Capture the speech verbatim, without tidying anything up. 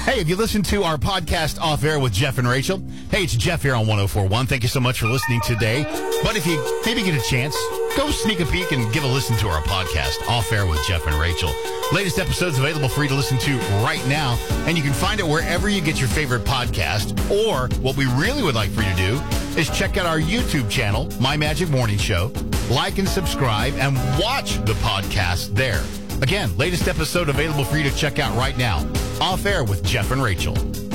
Hey, if you listen to our podcast Off Air with Jeff and Rachel, hey, it's Jeff here on one oh four point one. Thank you so much for listening today. But if you maybe get a chance, go sneak a peek and give a listen to our podcast Off Air with Jeff and Rachel. Latest episodes available for you to listen to right now, and you can find it wherever you get your favorite podcast. Or what we really would like for you to do is check out our YouTube channel, My Magic Morning Show. Like and subscribe and watch the podcast there. Again, latest episode available for you to check out right now. Off Air with Jeff and Rachel.